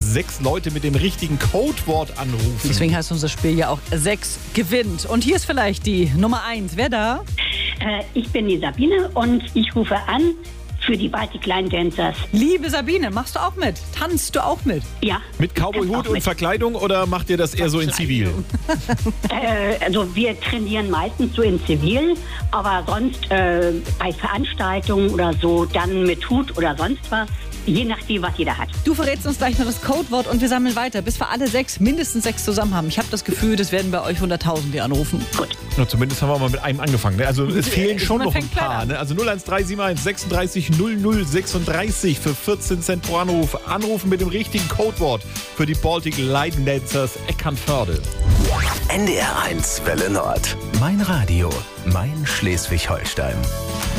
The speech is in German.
6 Leute mit dem richtigen Codewort anrufen. Deswegen heißt unser Spiel ja auch 6 gewinnt. Und hier ist vielleicht die Nummer 1. Wer da? Ich bin die Sabine und ich rufe an für die Baltic Line Dancers. Liebe Sabine, machst du auch mit? Tanzt du auch mit? Ja. Mit Cowboy-Hut und Verkleidung oder macht ihr das eher so in Zivil? Also wir trainieren meistens so in Zivil, aber sonst bei Veranstaltungen oder so dann mit Hut oder sonst was. Je nachdem, was jeder hat. Du verrätst uns gleich noch das Codewort und wir sammeln weiter, bis wir alle 6, mindestens 6 zusammen haben. Ich habe das Gefühl, das werden bei euch 100.000, die anrufen. Gut. Na, zumindest haben wir mal mit einem angefangen. Ne? Also es fehlen schon Man noch ein fängt klein paar. an. Ne? Also 01371 36 00 36 für 14 Cent pro Anruf. Anrufen mit dem richtigen Codewort für die Baltic Line Dancers Eckernförde. NDR 1 Welle Nord. Mein Radio, mein Schleswig-Holstein.